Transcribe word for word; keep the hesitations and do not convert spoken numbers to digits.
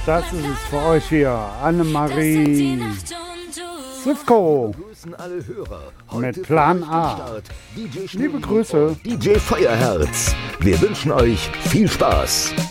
Das ist es für euch hier, Annemarie Sivko mit Plan A. Liebe Grüße. D J Feuerherz. Wir wünschen euch viel Spaß.